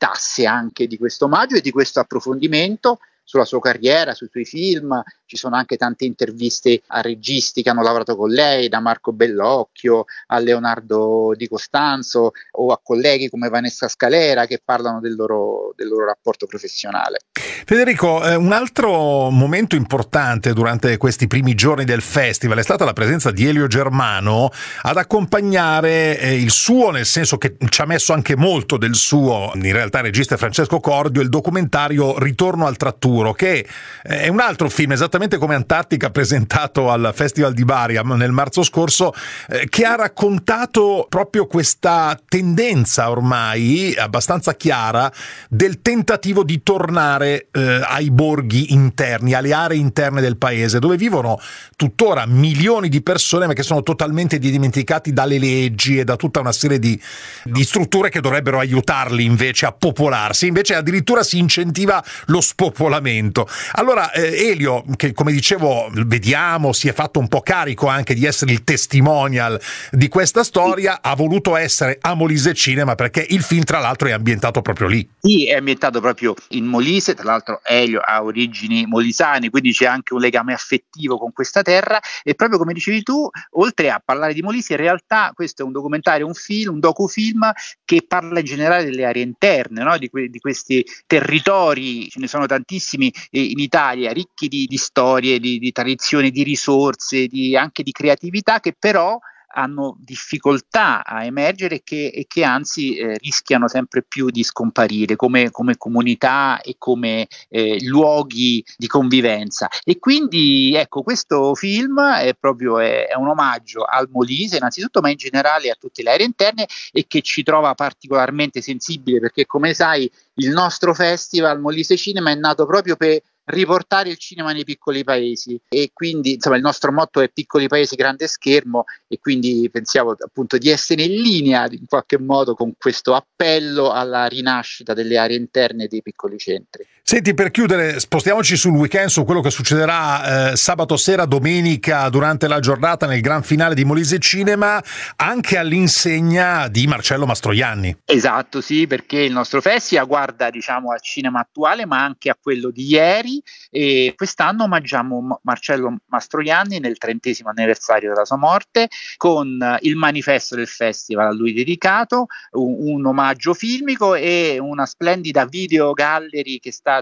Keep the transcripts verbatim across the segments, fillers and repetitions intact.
meritasse anche di questo omaggio e di questo approfondimento sulla sua carriera, sui suoi film. Ci sono anche tante interviste a registi che hanno lavorato con lei, da Marco Bellocchio a Leonardo Di Costanzo, o a colleghi come Vanessa Scalera, che parlano del loro, del loro rapporto professionale. Federico, eh, un altro momento importante durante questi primi giorni del festival è stata la presenza di Elio Germano ad accompagnare eh, il suo, nel senso che ci ha messo anche molto del suo, in realtà il regista Francesco Cordio, il documentario Ritorno al Tratturo, che è un altro film esattamente come Antartica, presentato al Festival di Bari nel marzo scorso, eh, che ha raccontato proprio questa tendenza ormai abbastanza chiara del tentativo di tornare eh, ai borghi interni, alle aree interne del paese, dove vivono tuttora milioni di persone, ma che sono totalmente dimenticati dalle leggi e da tutta una serie di, di strutture che dovrebbero aiutarli invece a popolarsi. Invece addirittura si incentiva lo spopolamento. Allora eh, Elio, che come dicevo vediamo si è fatto un po' carico anche di essere il testimonial di questa storia, ha voluto essere a Molise Cinema perché il film tra l'altro è ambientato proprio lì. Sì, è ambientato proprio in Molise, tra l'altro Elio ha origini molisane, quindi c'è anche un legame affettivo con questa terra, e proprio come dicevi tu, oltre a parlare di Molise, in realtà questo è un documentario, un film, un docufilm che parla in generale delle aree interne, no? di, que- di questi territori, ce ne sono tantissimi eh, in Italia, ricchi di, di storie, di, di tradizioni, di risorse, di, anche di creatività, che però hanno difficoltà a emergere e che, e che anzi eh, rischiano sempre più di scomparire come, come comunità e come eh, luoghi di convivenza. E quindi ecco, questo film è proprio è, è un omaggio al Molise innanzitutto, ma in generale a tutte le aree interne, e che ci trova particolarmente sensibile perché, come sai, il nostro festival Molise Cinema è nato proprio per riportare il cinema nei piccoli paesi, e quindi insomma il nostro motto è piccoli paesi, grande schermo, e quindi pensiamo appunto di essere in linea in qualche modo con questo appello alla rinascita delle aree interne dei piccoli centri. Senti, per chiudere, spostiamoci sul weekend, su quello che succederà eh, sabato sera, domenica, durante la giornata nel gran finale di Molise Cinema, anche all'insegna di Marcello Mastroianni. Esatto, sì, perché il nostro festival guarda diciamo al cinema attuale, ma anche a quello di ieri, e quest'anno omaggiamo Marcello Mastroianni nel trentesimo anniversario della sua morte, con il manifesto del festival a lui dedicato, un, un omaggio filmico e una splendida video gallery che è stata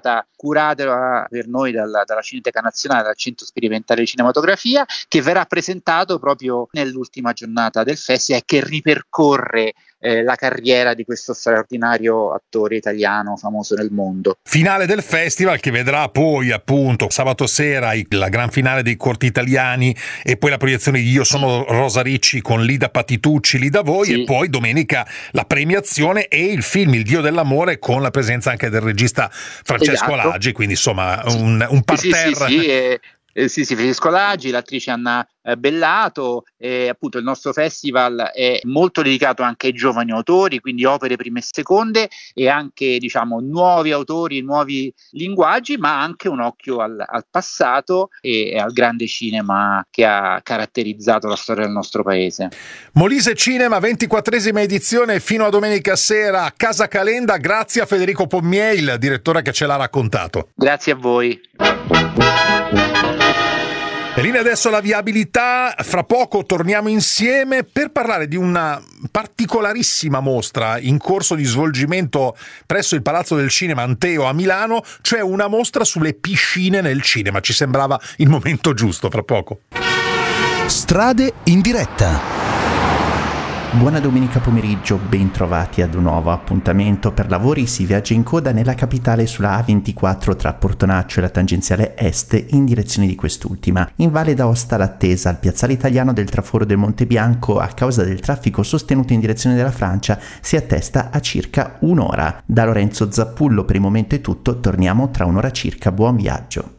curata per noi dalla, dalla Cineteca Nazionale, dal Centro Sperimentale di Cinematografia, che verrà presentato proprio nell'ultima giornata del festival e che ripercorre Eh, la carriera di questo straordinario attore italiano famoso nel mondo. Finale del festival che vedrà poi appunto sabato sera la gran finale dei corti italiani e poi la proiezione di Io sono Rosa Ricci con Lida Patitucci, Lida Voi, sì. E poi domenica la premiazione e il film Il Dio dell'amore con la presenza anche del regista Francesco esatto. Laggi, quindi insomma un, un parterre. Sì, sì, sì, e... Eh, sì, sì, Francesco Laggi, l'attrice Anna eh, Bellato, e appunto il nostro festival è molto dedicato anche ai giovani autori, quindi opere prime e seconde, e anche diciamo nuovi autori, nuovi linguaggi, ma anche un occhio al, al passato e, e al grande cinema che ha caratterizzato la storia del nostro paese. Molise Cinema, ventiquattresima edizione, fino a domenica sera a Casa Calenda. Grazie a Federico Pommier, il direttore che ce l'ha raccontato. Grazie a voi. E linea adesso la viabilità, fra poco torniamo insieme per parlare di una particolarissima mostra in corso di svolgimento presso il Palazzo del Cinema Anteo a Milano, cioè una mostra sulle piscine nel cinema. Ci sembrava il momento giusto, fra poco. Strade in diretta. Buona domenica pomeriggio, ben trovati ad un nuovo appuntamento per lavori. Si viaggia in coda nella capitale sulla A ventiquattro tra Portonaccio e la tangenziale est in direzione di quest'ultima. In Valle d'Aosta l'attesa al piazzale italiano del traforo del Monte Bianco a causa del traffico sostenuto in direzione della Francia si attesta a circa un'ora. Da Lorenzo Zappullo per il momento è tutto, torniamo tra un'ora circa, buon viaggio.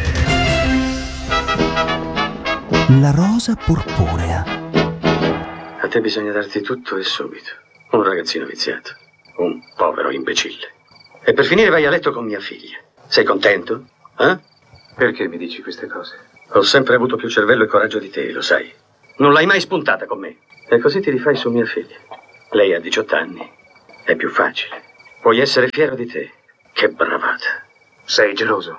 La rosa purpurea. A te bisogna darti tutto e subito. Un ragazzino viziato. Un povero imbecille. E per finire vai a letto con mia figlia. Sei contento? Eh? Perché mi dici queste cose? Ho sempre avuto più cervello e coraggio di te, lo sai. Non l'hai mai spuntata con me. E così ti rifai su mia figlia. Lei ha diciotto anni. È più facile. Puoi essere fiero di te. Che bravata. Sei geloso?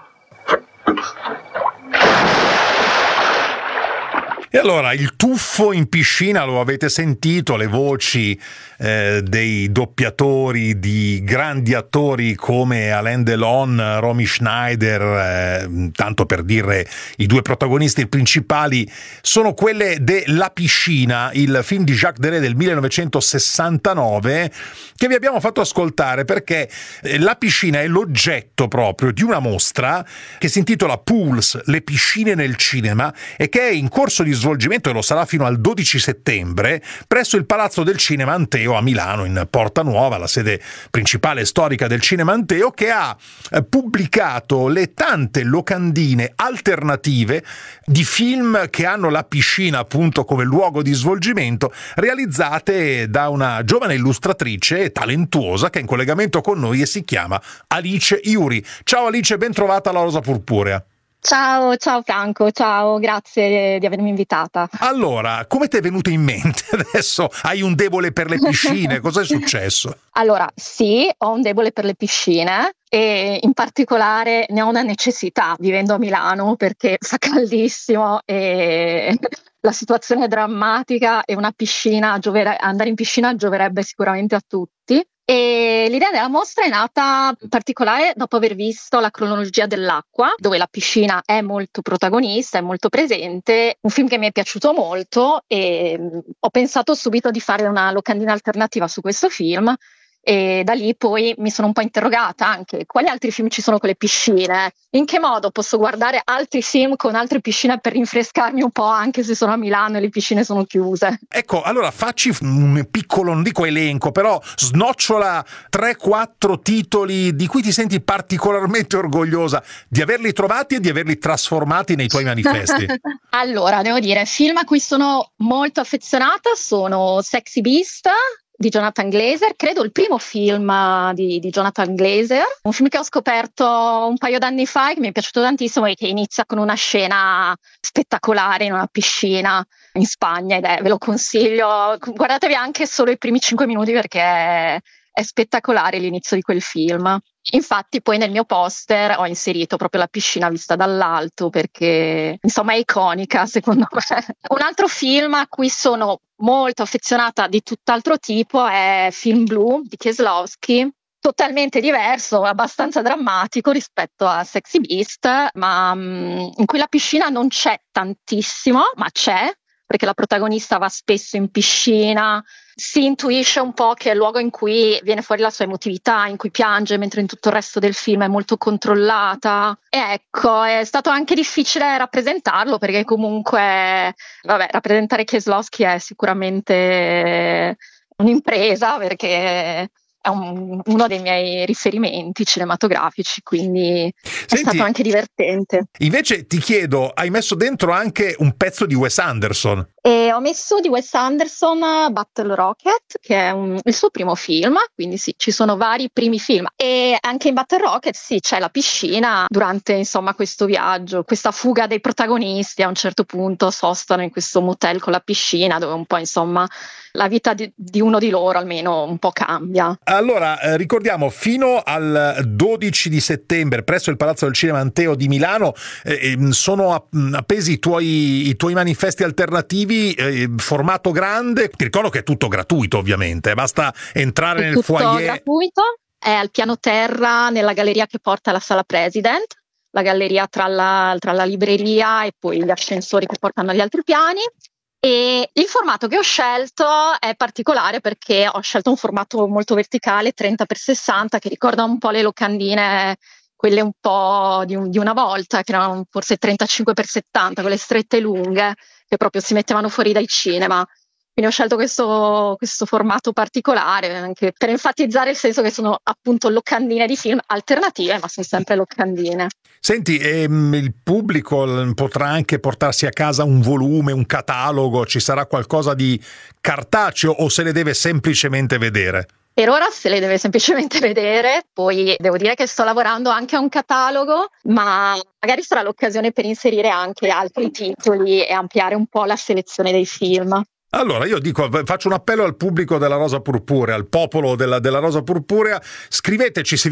E allora, il tuffo in piscina lo avete sentito, le voci eh, dei doppiatori di grandi attori come Alain Delon, Romy Schneider, eh, tanto per dire i due protagonisti principali, sono quelle de La piscina, il film di Jacques Deray del millenovecentosessantanove, che vi abbiamo fatto ascoltare perché La piscina è l'oggetto proprio di una mostra che si intitola Pools, le piscine nel cinema, e che è in corso di svolgimento, e lo sarà fino al dodici settembre, presso il Palazzo del Cinema Anteo a Milano, in Porta Nuova, la sede principale storica del Cinema Anteo, che ha pubblicato le tante locandine alternative di film che hanno la piscina appunto come luogo di svolgimento, realizzate da una giovane illustratrice talentuosa che è in collegamento con noi e si chiama Alice Iuri. Ciao Alice, ben trovata alla Rosa Purpurea. Ciao, ciao Franco, ciao, grazie di avermi invitata. Allora, come ti è venuto in mente? Adesso hai un debole per le piscine, cosa è successo? Allora, sì, ho un debole per le piscine e in particolare ne ho una necessità vivendo a Milano perché fa caldissimo e la situazione è drammatica e una piscina, giovere- andare in piscina gioverebbe sicuramente a tutti. E l'idea della mostra è nata in particolare dopo aver visto La cronologia dell'acqua, dove la piscina è molto protagonista, è molto presente, un film che mi è piaciuto molto e mh, ho pensato subito di fare una locandina alternativa su questo film. E da lì poi mi sono un po' interrogata anche quali altri film ci sono con le piscine, in che modo posso guardare altri film con altre piscine per rinfrescarmi un po' anche se sono a Milano e le piscine sono chiuse. Ecco, allora facci un piccolo, non dico elenco, però snocciola tre quattro titoli di cui ti senti particolarmente orgogliosa di averli trovati e di averli trasformati nei tuoi manifesti. Allora, devo dire, film a cui sono molto affezionata sono Sexy Beast di Jonathan Glazer, credo il primo film di, di Jonathan Glazer, un film che ho scoperto un paio d'anni fa e che mi è piaciuto tantissimo e che inizia con una scena spettacolare in una piscina in Spagna ed è, ve lo consiglio, guardatevi anche solo i primi cinque minuti perché è, è spettacolare l'inizio di quel film. Infatti poi nel mio poster ho inserito proprio la piscina vista dall'alto perché insomma è iconica secondo me. Un altro film a cui sono molto affezionata di tutt'altro tipo è Film Blu di Kieslowski, totalmente diverso, abbastanza drammatico rispetto a Sexy Beast, ma um, in cui la piscina non c'è tantissimo, ma c'è, perché la protagonista va spesso in piscina, si intuisce un po' che è il luogo in cui viene fuori la sua emotività, in cui piange, mentre in tutto il resto del film è molto controllata. E ecco, è stato anche difficile rappresentarlo, perché comunque, vabbè, rappresentare Kieslowski è sicuramente un'impresa, perché è un, uno dei miei riferimenti cinematografici, quindi Senti, è stato anche divertente. Invece ti chiedo, hai messo dentro anche un pezzo di Wes Anderson? E ho messo di Wes Anderson Battle Rocket, che è un, il suo primo film, quindi sì, ci sono vari primi film. E anche in Battle Rocket sì, c'è la piscina durante insomma questo viaggio, questa fuga dei protagonisti. A un certo punto sostano in questo motel con la piscina, dove un po' insomma la vita di, di uno di loro almeno un po' cambia. Allora, eh, ricordiamo, fino al dodici di settembre presso il Palazzo del Cinema Anteo di Milano eh, sono appesi i tuoi, i tuoi manifesti alternativi, eh, formato grande. Ti ricordo che è tutto gratuito ovviamente, basta entrare È nel tutto foyer. Gratuito, è al piano terra nella galleria che porta alla Sala President, la galleria tra la, tra la libreria e poi gli ascensori che portano agli altri piani. E il formato che ho scelto è particolare perché ho scelto un formato molto verticale, trenta per sessanta, che ricorda un po' le locandine, quelle un po' di, un, di una volta, che erano forse trentacinque per settanta, quelle strette e lunghe, che proprio si mettevano fuori dai cinema. Quindi ho scelto questo, questo formato particolare anche per enfatizzare il senso che sono appunto locandine di film alternative, ma sono sempre locandine. Senti, ehm, il pubblico potrà anche portarsi a casa un volume, un catalogo, ci sarà qualcosa di cartaceo o se le deve semplicemente vedere? Per ora se le deve semplicemente vedere, poi devo dire che sto lavorando anche a un catalogo, ma magari sarà l'occasione per inserire anche altri titoli e ampliare un po' la selezione dei film. Allora io dico, faccio un appello al pubblico della Rosa Purpurea, al popolo della, della Rosa Purpurea, scriveteci se